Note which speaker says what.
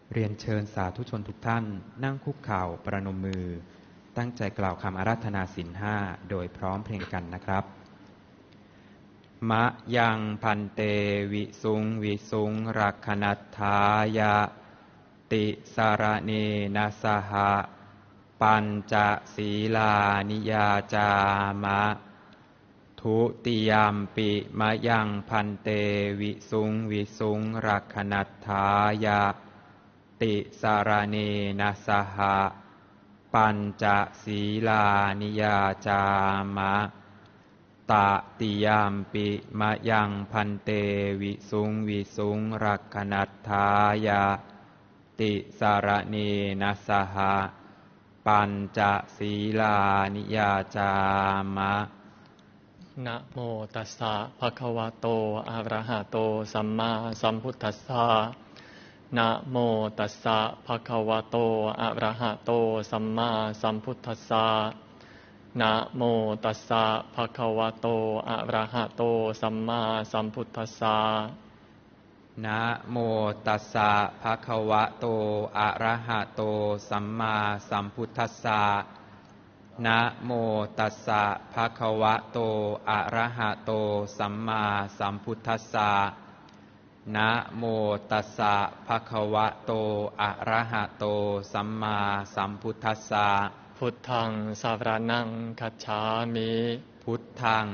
Speaker 1: เรียนเชิญสาธุชนทุกท่านนั่งคุกเข่าประนมมือตั้งใจกล่าวคำอาราธนาศีลห้าโดยพร้อมเพรียงกันนะครับมะยังพันเตวิสุงวิสุงรักขณัฏฐายะติสารเนนะสหะปัญจศีลานิยาจามะทุติยามปิมะยังพันเตวิสุงวิสุงรักขณัฏฐายะติสารเนนะสหะปัญจศีลานิยาจามะตติยามปิมะยังพันเตวิสุงวิสุงรักขณัฏฐายะติสารเนนะสหะปัญจศีลานิยาจามะ
Speaker 2: นะโมตัสสะภะคะวะโตอะระหะโตสัมมาสัมพุทธัสสะนะโมตัสสะภะคะวะโตอะระหะโตสัมมาสัมพุทธัสสะนะโมตัสสะภะคะวะโตอะระหะโตสัมมาสัมพุทธัสสะ
Speaker 1: นะโมตัสสะภะคะวะโตอะระหะโตสัมมาสัมพุทธัสสะนะโมตัสสะภะคะวะโตอะระหะโตสัมมาสัมพุทธัสสะนะโมตัสสะภะคะวะโตอะระหะโตสัมมาสัมพุทธัสสะ
Speaker 2: พุทธังสารนังคัจฉามิ
Speaker 1: พุทธัง